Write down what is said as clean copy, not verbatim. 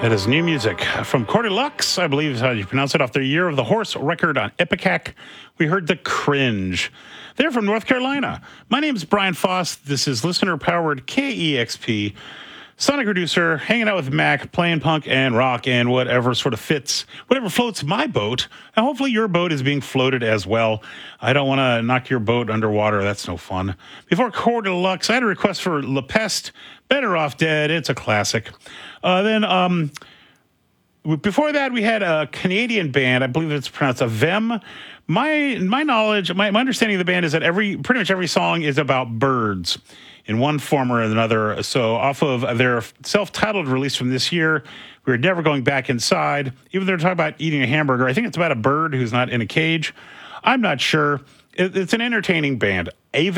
That is new music from Cordy Lux, I believe is how you pronounce it, off their Year of the Horse record on Ipecac. We heard The Cringe. They're from North Carolina. My name is Brian Foss. This is listener-powered KEXP. Sonic producer, hanging out with Mac, playing punk and rock and whatever sort of fits, whatever floats my boat. And hopefully your boat is being floated as well. I don't want to knock your boat underwater. That's no fun. Before Cordy Lux, I had a request for La Peste, Better Off Dead. It's a classic. Before that, we had a Canadian band. I believe it's pronounced Avem. My knowledge, my understanding of the band is that pretty much every song is about birds in one form or another. So off of their self-titled release from this year, We're Never Going Back Inside, even though they're talking about eating a hamburger, I think it's about a bird who's not in a cage. I'm not sure. It's an entertaining band.